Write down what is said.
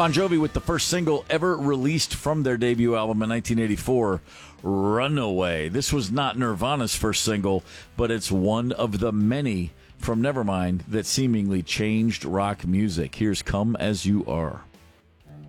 Bon Jovi with the first single ever released from their debut album in 1984, Runaway. This was not Nirvana's first single, but it's one of the many from Nevermind that seemingly changed rock music. Here's Come As You Are.